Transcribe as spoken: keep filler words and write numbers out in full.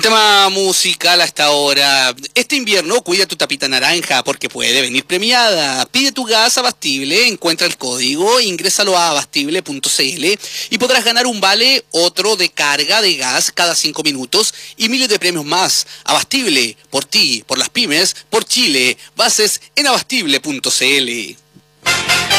Buen tema musical hasta ahora. Este invierno cuida tu tapita naranja porque puede venir premiada. Pide tu gas Abastible, encuentra el código, ingrésalo a abastible punto cl y podrás ganar un vale, otro de carga de gas cada cinco minutos y miles de premios más. Abastible, por ti, por las pymes, por Chile. Bases en abastible punto cl.